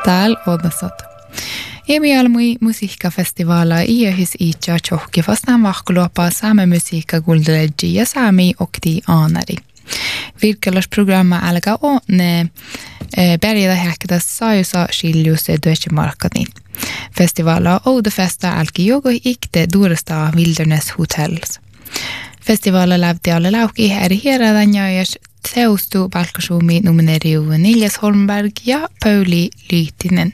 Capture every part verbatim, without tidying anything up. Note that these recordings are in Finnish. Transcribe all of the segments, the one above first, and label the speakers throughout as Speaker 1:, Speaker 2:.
Speaker 1: Täällä odasat. Emi almui musiikkafestivaala iähys itse tjohki vastaan vahkuluopaa saame musiikka guldeleji ja saami okti aanari. Virkkelasprogramma alkaa on ne bergida häkkätä saajusa skiljus Deutsche Markkanin. Festivaala Oudefesta alki jogo ikte Duresta Wilderness Hotels. Festivaala lävti alle lauki eri hierradan jajas Teustu Balkasumi nomineriu Nils Holmberg ja Pauli Lytinen.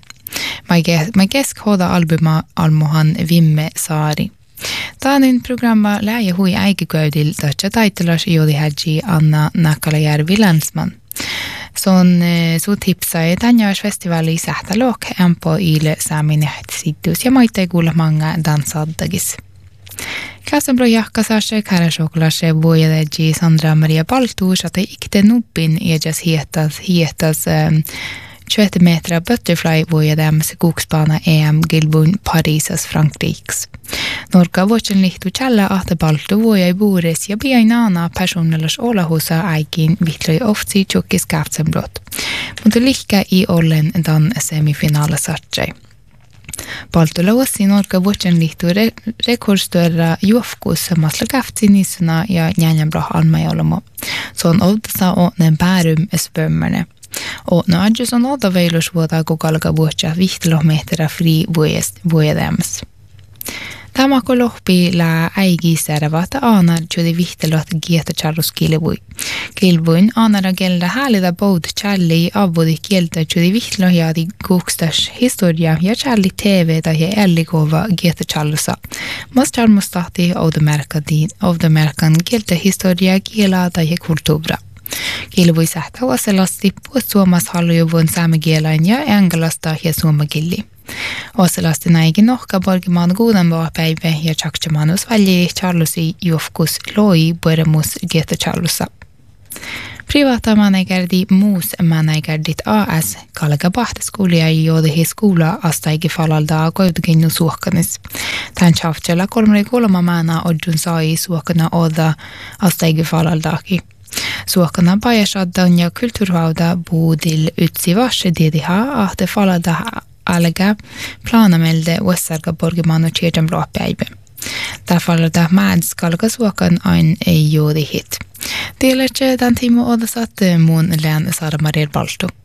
Speaker 1: Mä keskhoda albuma almohan Vimme Saari. Taanin programma lähe hui äikiköydil tähtsä taitelas jodi hädji Anna Nakalajärvi Länsman. Son su tipsai tänjäis festivali sähtä lok empo ile saamin jähtsittus ja maittai kuulla manga dansaddagis. Kassenbro jahkasashe karashoklase vuojadeji Sandra Maria Baltus att ikte nubbin ejas hietas hietas tjugoett meter butterfly vuojadams skogsbana E M Gilbun Parisas Frankrikes. Norka vuotsen lihtu källä ahte baltu vuojai buures ja piainana personellas olahusa aikin vitloi oftsi tjukkis Kassenbrot. Mutta lihkä i ollen dan semifinaala satsai. Baltulla ossi Norka vuotsen lihtu re- rekordstöra juofkus masla kaftsinissuna ja njänjänbra almajolomo. Se on oudasa onnen päärum svömmerne. Och nu är det så något av väljus vuotaa kukalka vuotsa vihtkilometrä fri vuojadems. Tämä lohpi lää äigi särvata aanar tjudi vihtelot gieta charros kilvui. Kilvuin aanara gelda häälida boud challi avvudi kieltä tjudi vihtlohjaadi kukstas historia ja challi T V-ta ja ellikova gieta charlosa. Mas charmustahti ovdamerkan kieltä historia kielata ja kulttuura. Kilvui sähtä oselasti puhut suomas hallujuvun saamekielain ja engelasta ja suomakilli. Oselasti näikin nohka borgimaan kuudenvaa päivä ja tjaksemanus välji Charlosi juofkus loi pueremus gieta Charlosa. Privata manägerdi muus manägerdit A S kalga pahteskuulia joodihi skuula astaigi falalda koiduginu suokanis. Tän tjavtsella kolmari kolma mana odjun sai suokana oda astaigi falaldaki. Suokana pajasaddan ja kulturhauda buudil ytsi varse dediha ahte falada alga planamelde uessarga borgimano tjejan blåpäivä. Tää falada mäds kalga suokan ain ei joodi hit. Tiedätkö tämän tiimo odasat muun lään Sara Maria Baltu.